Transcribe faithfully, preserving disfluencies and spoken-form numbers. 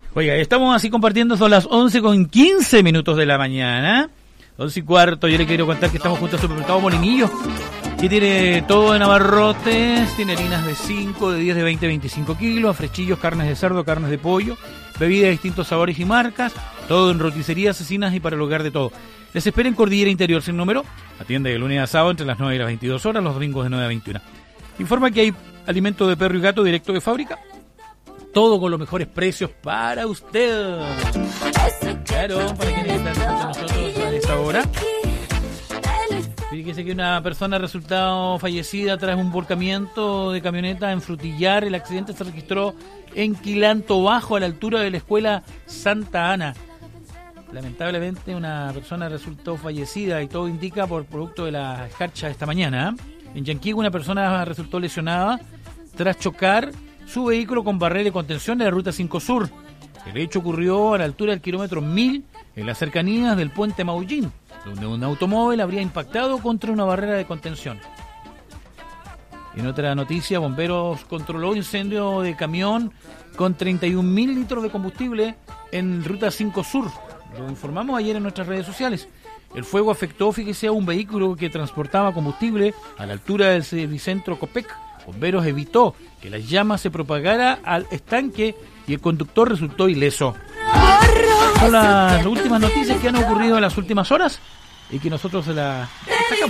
Oiga, estamos así compartiendo, son las once con quince minutos de la mañana. once y cuarto, yo le quiero contar que estamos junto al supermercado Molinillo, que tiene todo en abarrotes, tiene harinas de cinco, de diez, de veinte, veinticinco kilos, frechillos, carnes de cerdo, carnes de pollo, bebidas de distintos sabores y marcas, todo en roticerías, asesinas y para el hogar de todo. Les espera en Cordillera Interior sin número, atiende de lunes a sábado entre las nueve y las veintidós horas, los domingos de nueve a veintiuna. Informa que hay alimento de perro y gato directo de fábrica, todo con los mejores precios para usted. Claro, para quienes están con nosotros a esta hora. Fíjese que una persona ha resultado fallecida tras un volcamiento de camioneta en Frutillar. El accidente se registró en Quilanto Bajo, a la altura de la escuela Santa Ana. Lamentablemente una persona resultó fallecida y todo indica por producto de la escarcha esta mañana. En Yanquihue una persona resultó lesionada tras chocar su vehículo con barrera de contención de la ruta cinco Sur. El hecho ocurrió a la altura del kilómetro mil, en las cercanías del puente Maullín, donde un automóvil habría impactado contra una barrera de contención. En otra noticia, bomberos controló incendio de camión con treinta y un mil litros de combustible en ruta cinco Sur. Lo informamos ayer en nuestras redes sociales. El fuego afectó, fíjese, a un vehículo que transportaba combustible a la altura del servicentro Copec. Bomberos evitó que las llamas se propagara al estanque y el conductor resultó ileso. Son las últimas noticias que han ocurrido en las últimas horas y que nosotros se las destacamos.